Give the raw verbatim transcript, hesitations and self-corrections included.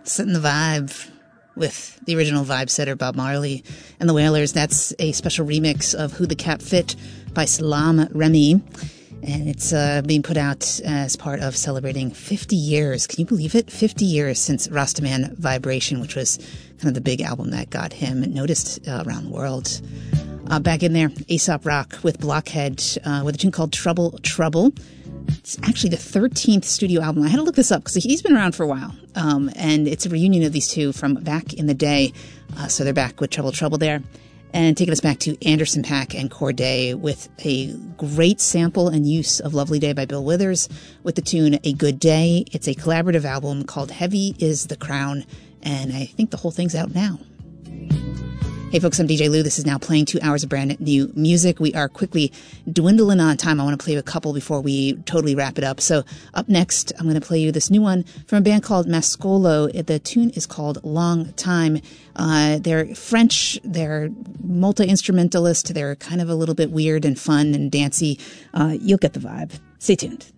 setting the vibe with the original vibe setter Bob Marley and the Wailers. That's a special remix of Who the Cap Fit by Salam Remy, and it's uh, being put out as part of celebrating fifty years. Can you believe it? fifty years since Rastaman Vibration, which was kind of the big album that got him noticed uh, around the world. Uh, back in there, Aesop Rock with Blockhead uh, with a tune called Trouble Trouble. It's actually the thirteenth studio album. I had to look this up because he's been around for a while. Um, and it's a reunion of these two from back in the day. Uh, so they're back with Trouble Trouble there. And taking us back to Anderson .Paak and Corday with a great sample and use of Lovely Day by Bill Withers with the tune A Good Day. It's a collaborative album called Heavy is the Crown. And I think the whole thing's out now. Hey folks, I'm D J Lou. This is now playing two hours of brand new music. We are quickly dwindling on time. I want to play you a couple before we totally wrap it up. So up next, I'm going to play you this new one from a band called Mascolo. The tune is called Long Time. Uh, they're French. They're multi-instrumentalist. They're kind of a little bit weird and fun and dancey. Uh, you'll get the vibe. Stay tuned.